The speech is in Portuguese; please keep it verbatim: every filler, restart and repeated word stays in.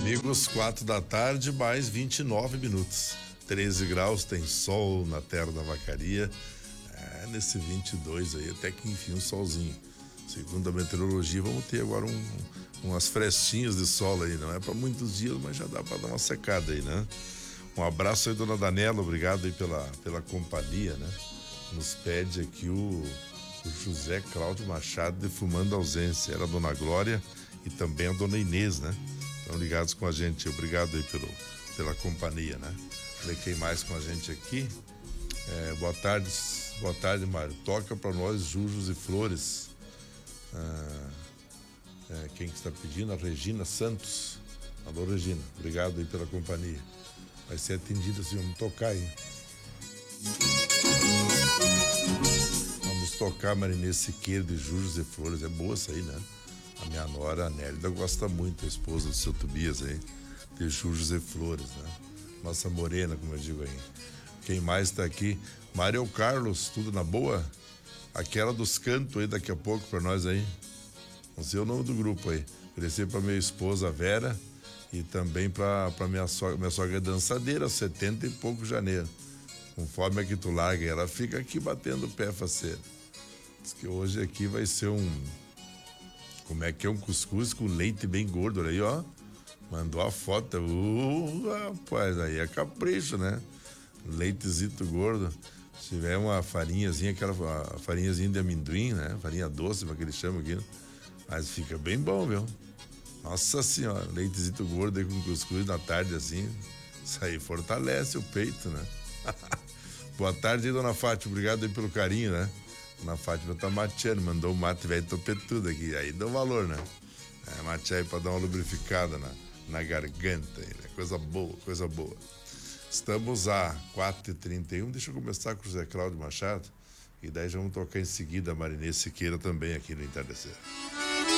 Amigos, quatro da tarde, mais vinte e nove minutos. treze graus, tem sol na terra da Vacaria. É, nesse vinte e dois aí, até que enfim, um solzinho. Segundo a meteorologia, vamos ter agora um, umas frestinhas de sol aí. Não é para muitos dias, mas já dá para dar uma secada aí, né? Um abraço aí, dona Danela, obrigado aí pela, pela companhia, né? Nos pede aqui o, o José Cláudio Machado defumando a ausência. Era a dona Glória e também a dona Inês, né? Estão ligados com a gente. Obrigado aí pelo, pela companhia, né? Olha quem mais com a gente aqui. É, boa tarde, boa tarde, Mário. Toca para nós Jujos e Flores. Ah, é, quem que está pedindo? A Regina Santos. Alô, Regina. Obrigado aí pela companhia. Vai ser atendido assim, vamos tocar aí. Vamos tocar Marinês Siqueira de Jujos e Flores. É boa essa aí, né? A minha nora, a Nélida, gosta muito, a esposa do seu Tobias aí, de Jujos e Flores, né? Nossa morena, como eu digo aí. Quem mais tá aqui? Mário Carlos, tudo na boa? Aquela dos cantos aí daqui a pouco pra nós aí. Não sei o nome do grupo aí. Oferecer pra minha esposa Vera e também pra, pra minha sogra. Minha sogra é dançadeira, setenta e pouco de janeiro. Conforme é que tu larga, ela fica aqui batendo o pé, faceiro. Diz que hoje aqui vai ser um... Como é que é um cuscuz com leite bem gordo, olha aí, ó. Mandou a foto. Uh, rapaz, aí é capricho, né? Leitezito gordo. Se tiver uma farinhazinha, aquela farinhazinha de amendoim, né? Farinha doce, como é que eles chamam aqui. Mas fica bem bom, viu? Nossa senhora, leitezito gordo aí com cuscuz na tarde assim. Isso aí fortalece o peito, né? Boa tarde, dona Fátima. Obrigado aí pelo carinho, né? Na Fátima tá mateando, mandou o mate velho topetudo aqui, aí deu valor, né? É, mate aí pra dar uma lubrificada na, na garganta, né? Coisa boa, coisa boa. Estamos a quatro e trinta e um, deixa eu começar com o José Cláudio Machado, e daí já vamos tocar em seguida a Marinês Siqueira também aqui no Entardecer.